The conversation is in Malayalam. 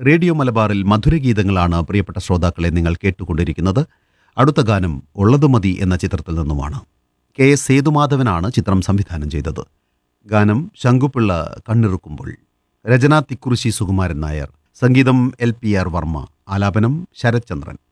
റേഡിയോ മലബാറിൽ മധുരഗീതങ്ങളാണ് പ്രിയപ്പെട്ട ശ്രോതാക്കളെ നിങ്ങൾ കേട്ടുകൊണ്ടിരിക്കുന്നത്. അടുത്ത ഗാനം ഉള്ളത് മതി എന്ന ചിത്രത്തിൽ നിന്നുമാണ്. KS സേതുമാധവനാണ് ചിത്രം സംവിധാനം ചെയ്തത്. ഗാനം ശങ്കുപിള്ള കണ്ണിറുക്കുമ്പോൾ. രചന തിക്കുറിശി സുകുമാരൻ നായർ. സംഗീതം LPR വർമ്മ. ആലാപനം ശരത്ചന്ദ്രൻ.